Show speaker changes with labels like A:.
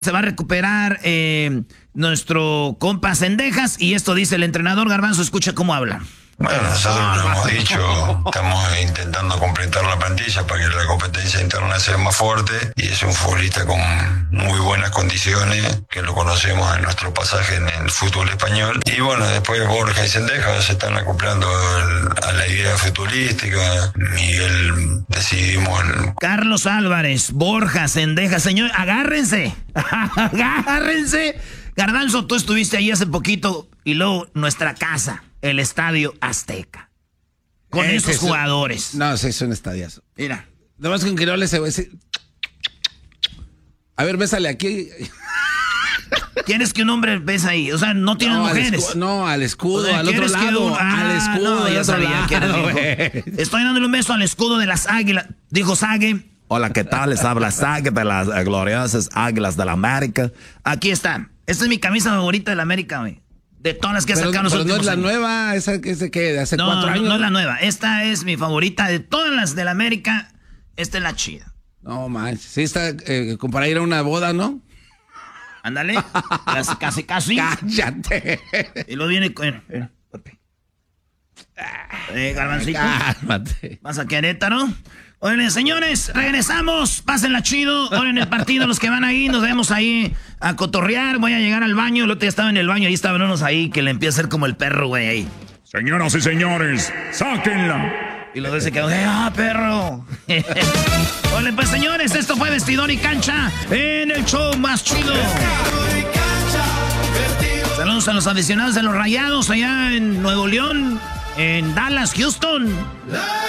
A: Se va a recuperar nuestro compa Cendejas y esto dice el entrenador. Garbanzo, escucha cómo habla.
B: Bueno, nosotros lo hemos dicho, estamos intentando completar la plantilla para que la competencia interna sea más fuerte y es un futbolista con muy buenas condiciones, que lo conocemos en nuestro pasaje en el fútbol español. Y bueno, después Borja y Cendejas se están acoplando a la idea futbolística. Miguel decidimos...
A: Carlos Álvarez, Borja, Cendejas, señor, agárrense, agárrense. Garbanzo, tú estuviste ahí hace poquito y luego nuestra casa, el Estadio Azteca. Con esos jugadores.
C: No, es un estadiazo.
A: Mira.
C: Nada más con que no le se va a decir... A ver, bésale aquí.
A: ¿Quieres que un hombre besa ahí? O sea, no tienes mujeres.
C: Al escudo,
A: O sea,
C: al otro lado. Al escudo,
A: no, ya sabía
C: lado,
A: que eres Estoy dándole un beso al escudo de las águilas. Dijo Sague. Hola, ¿qué tal? Les habla Sague de las gloriosas Águilas de la América. Aquí está. Esta es mi camisa favorita de la América, güey. De todas las que ha sacado nosotros.
C: Pero no es la nueva, esa que es de hace 4 años.
A: No es la nueva. Esta es mi favorita de todas las de la América. Esta es la chida.
C: No manches. Sí, está como para ir a una boda, ¿no?
A: Ándale. Casi.
C: Cállate.
A: Y luego viene con. Garbancito.
C: Cálmate.
A: Vas a Querétaro. Oigan, señores, regresamos. Pásenla chido. Oigan el partido, los que van ahí, nos vemos ahí a cotorrear. Voy a llegar al baño. El otro día estaba en el baño, ahí estaban unos ahí que le empieza a hacer como el perro, güey, ahí.
D: Señoras y señores, sáquenla.
A: Y luego se quedó, perro. Oigan, pues, señores, esto fue Vestidor y Cancha en el show más chido. Saludos a los aficionados de los Rayados allá en Nuevo León, en Dallas, Houston.